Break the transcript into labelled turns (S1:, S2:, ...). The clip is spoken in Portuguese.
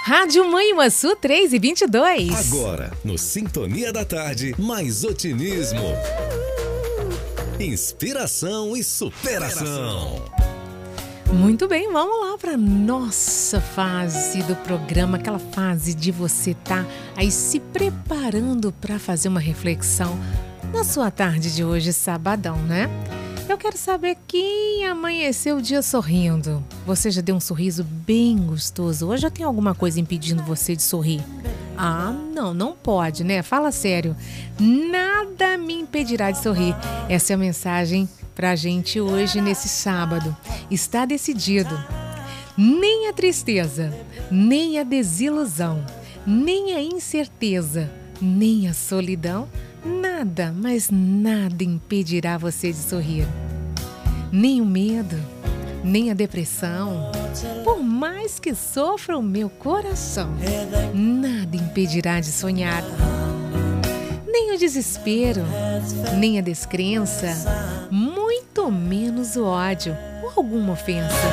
S1: Rádio Manhuaçu 3:22.
S2: Agora, no Sintonia da Tarde, mais otimismo, inspiração e superação.
S1: Muito bem, vamos lá para nossa fase do programa, aquela fase de você estar aí se preparando para fazer uma reflexão na sua tarde de hoje, sabadão, né? Eu quero saber quem amanheceu o dia sorrindo. Você já deu um sorriso bem gostoso? Hoje já tem alguma coisa impedindo você de sorrir? Ah, não pode, né? Fala sério. Nada me impedirá de sorrir. Essa é a mensagem pra gente hoje, nesse sábado. Está decidido. Nem a tristeza, nem a desilusão, nem a incerteza, nem a solidão, nada, mas nada impedirá você de sorrir. Nem o medo, nem a depressão, por mais que sofra o meu coração, nada impedirá de sonhar. Nem o desespero, nem a descrença, muito menos o ódio ou alguma ofensa.